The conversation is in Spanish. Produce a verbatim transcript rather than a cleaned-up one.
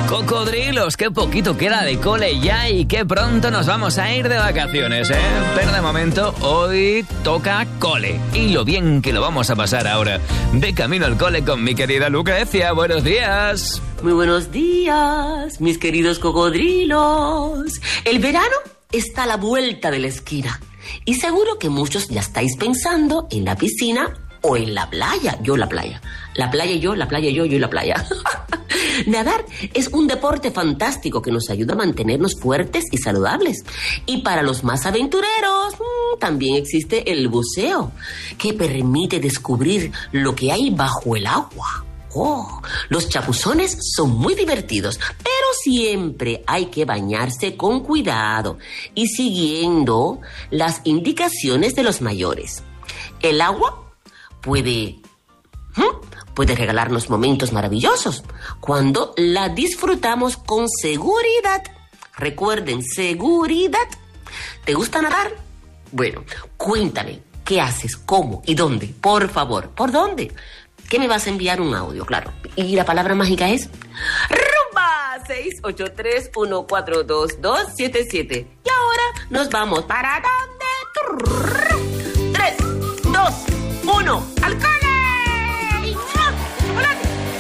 Cocodrilos, qué poquito queda de cole ya y qué pronto nos vamos a ir de vacaciones, ¿eh? Pero de momento, hoy toca cole. Y lo bien que lo vamos a pasar ahora. De camino al cole con mi querida Lucrecia. Buenos días. Muy buenos días, mis queridos cocodrilos. El verano está a la vuelta de la esquina. Y seguro que muchos ya estáis pensando en la piscina o en la playa. Yo la playa. La playa y yo, la playa y yo, yo y la playa. Nadar es un deporte fantástico que nos ayuda a mantenernos fuertes y saludables. Y para los más aventureros, mmm, también existe el buceo, que permite descubrir lo que hay bajo el agua. Oh, los chapuzones son muy divertidos, pero siempre hay que bañarse con cuidado y siguiendo las indicaciones de los mayores. El agua puede... ¿hmm? Puede regalarnos momentos maravillosos cuando la disfrutamos con seguridad. Recuerden, seguridad. ¿Te gusta nadar? Bueno, cuéntame, ¿qué haces? ¿Cómo? ¿Y dónde? Por favor, ¿por dónde? ¿Qué me vas a enviar? Un audio, claro. ¿Y la palabra mágica es? ¡Rumba! seis ocho tres, uno cuatro dos, dos siete siete. Y ahora nos vamos. ¿Para dónde? tres, dos, uno. ¡Al carro!